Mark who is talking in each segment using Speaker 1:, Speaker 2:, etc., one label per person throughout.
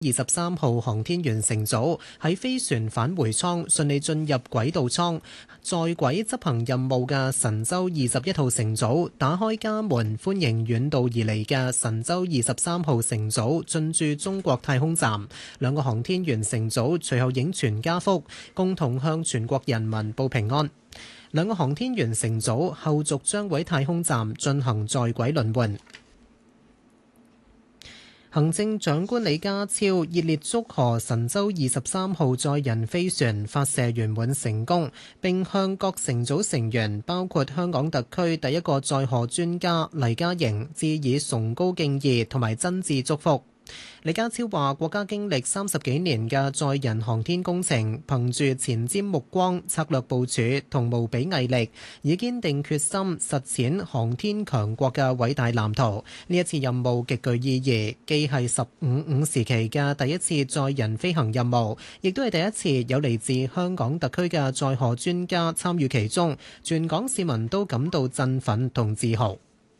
Speaker 1: 23號航天員乘組喺飛船返回艙順利進入軌道艙，在軌執行任務嘅神舟21號乘組打開家門，歡迎遠道而嚟嘅神舟23號乘組進駐中國太空站。兩個航天員乘組隨後影全家福，共同向全國人民報平安。兩個航天員乘組後續將會喺太空站進行在軌輪換。行政長官李家超熱烈祝賀神舟23號載人飛船發射圓滿成功，並向各乘組成員，包括香港特區第一個載荷專家黎嘉瑩致以崇高敬意同埋真摯祝福。李家超話：國家經歷30幾年嘅載人航天工程，憑住前瞻目光、策略部署同無比毅力，以堅定決心實踐航天強國嘅偉大藍圖。呢一次任務極具意義，既係15.5時期嘅第一次載人飛行任務，亦都係第一次有嚟自香港特區嘅載荷專家參與其中，全港市民都感到振奮同自豪。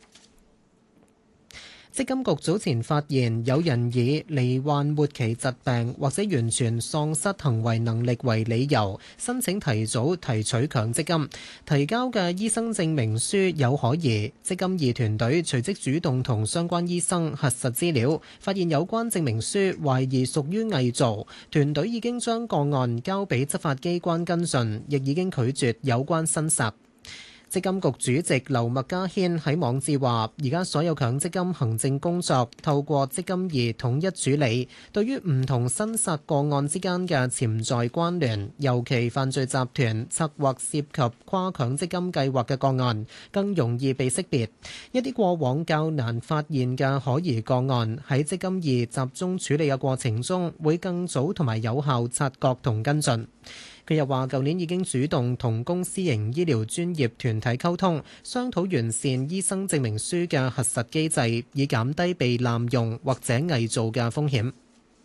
Speaker 1: 積金局早前發現有人以罹患末期疾病或者完全喪失行為能力為理由，申請提早提取強積金，提交嘅醫生證明書有可疑。積金2團隊隨即主動同相關醫生核實資料，發現有關證明書懷疑屬於偽造。團隊已經將個案交俾執法機關跟進，亦已經拒絕有關申索。積金局主席劉麥嘉軒喺網誌話：而家所有強積金行政工作透過積金2統一處理，對於唔同申索個案之間嘅潛在關聯，尤其犯罪集團策劃涉及跨強積金計劃嘅個案，更容易被識別。一啲過往較難發現嘅可疑個案，喺積金2集中處理嘅過程中，會更早同埋有效察覺同跟進。佢又話：舊年已經主動同公私營醫療專業團體溝通，商討完善醫生證明書嘅核實機制，以減低被濫用或者偽造嘅風險。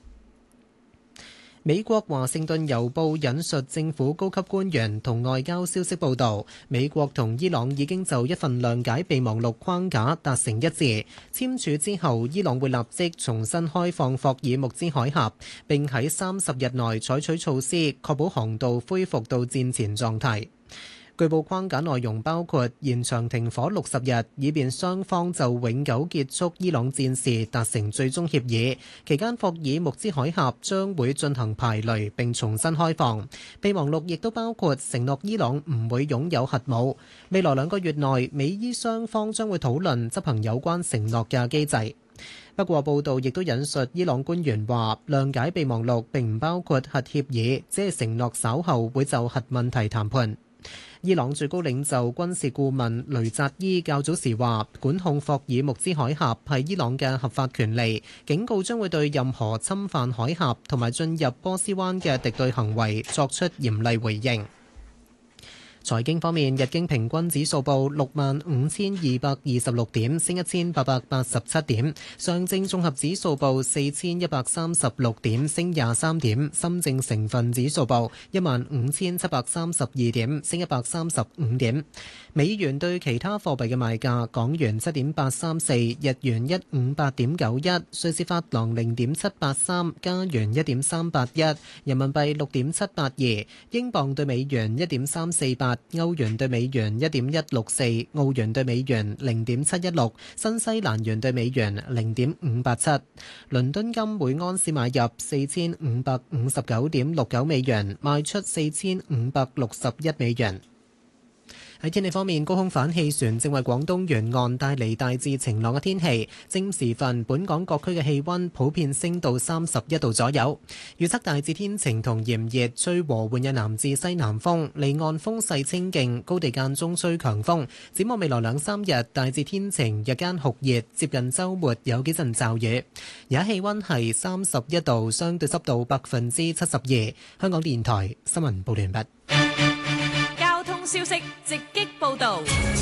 Speaker 1: 美國華盛頓郵報引述政府高級官員同外交消息報導，美國同伊朗已經就一份諒解備忘錄框架達成一致，簽署之後，伊朗會立即重新開放霍爾木茲海峽，並喺30日內採取措施，確保航道恢復到戰前狀態。據報框架內容包括延長停火60日，以便雙方就永久結束伊朗戰事達成最終協議。期間，霍爾木茲海峽將會進行排雷並重新開放。備忘錄亦都包括承諾伊朗唔會擁有核武。未來2個月內，美伊雙方將會討論執行有關承諾嘅機制。不過，報道亦都引述伊朗官員話，諒解備忘錄並唔包括核協議，只係承諾稍後會就核問題談判。伊朗最高領袖軍事顧問雷扎伊較早時話，管控霍爾木茲海峽係伊朗嘅合法權利，警告將會對任何侵犯海峽同埋進入波斯灣嘅敵對行為作出嚴厲回應。財經方面，日經平均指數報65,226點，升1887點；上證綜合指數報4136點，升23點；深證成分指數報15,732點，升135點。美元對其他貨幣嘅賣價：港元7.834，日元158.91，瑞士法郎0.783，加元1.381，人民幣6.782，英鎊對美元1.348。歐元對美元1.164，澳元對美元0.716，新西蘭元對美元0.587。倫敦金每安士買入4559.69美元，賣出4561美元。喺天氣方面，高空反氣旋正為廣東沿岸帶嚟大致晴朗嘅天氣。正午時分，本港各區嘅氣溫普遍升到31度左右。預測大致天晴同炎熱，吹和緩嘅南至西南風，離岸風勢清勁，高地間中吹強風。展望未來2-3日，大致天晴，日間酷熱，接近週末有幾陣驟雨。而家氣溫係31度，相對濕度72%。香港電台新聞報完畢。
Speaker 2: 消息直擊報導。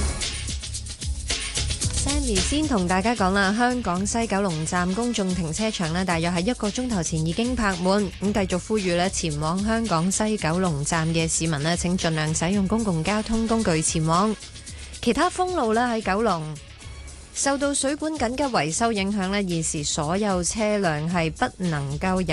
Speaker 3: Sammy 先同大家講啦，香港西九龍站公眾停車場呢，大約喺1個鐘頭前已經泊滿。咁繼續呼籲呢，前往香港西九龍站嘅市民呢，請盡量使用公共交通工具前往。其他封路呢，喺九龍受到水管緊急維修影響呢，現時所有車輛係不能夠